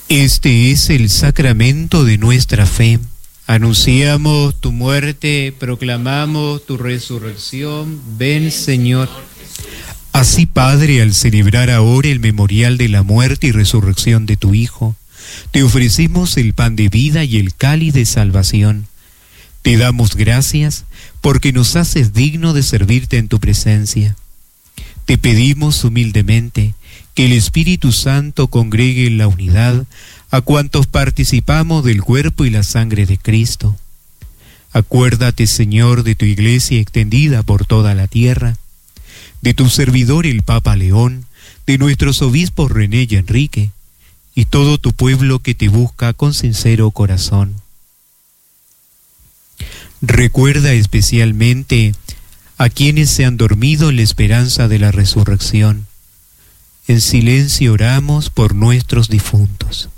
Este es el sacramento de nuestra fe. Anunciamos tu muerte, proclamamos tu resurrección. Ven, Señor. Así, Padre, al celebrar ahora el memorial de la muerte y resurrección de tu Hijo, te ofrecemos el pan de vida y el cáliz de salvación. Te damos gracias porque nos haces digno de servirte en tu presencia. Te pedimos humildemente que el Espíritu Santo congregue en la unidad a cuantos participamos del cuerpo y la sangre de Cristo. Acuérdate, Señor, de tu Iglesia extendida por toda la tierra, de tu servidor el Papa León, de nuestros obispos René y Enrique, y todo tu pueblo que te busca con sincero corazón. Recuerda especialmente a quienes se han dormido en la esperanza de la resurrección. En silencio oramos por nuestros difuntos.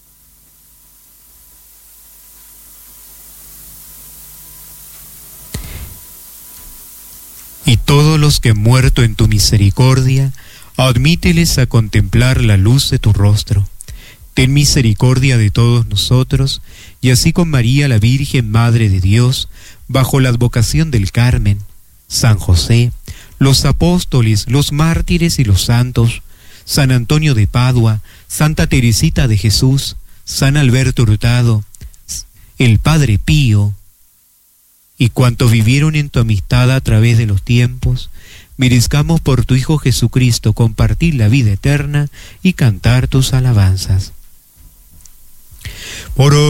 Y todos los que han muerto en tu misericordia, admíteles a contemplar la luz de tu rostro. Ten misericordia de todos nosotros, y así con María la Virgen, Madre de Dios, bajo la advocación del Carmen, San José, los apóstoles, los mártires y los santos, San Antonio de Padua, Santa Teresita de Jesús, San Alberto Hurtado, el Padre Pío, y cuantos vivieron en tu amistad a través de los tiempos, merezcamos por tu Hijo Jesucristo compartir la vida eterna y cantar tus alabanzas. Por